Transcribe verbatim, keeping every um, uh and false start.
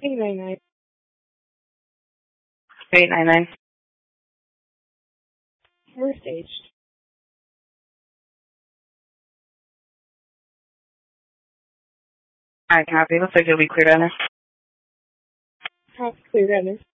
eight nine nine. eight nine nine. We're staged. All right, copy. Looks like you'll be cleared on this. House clear, Dennis.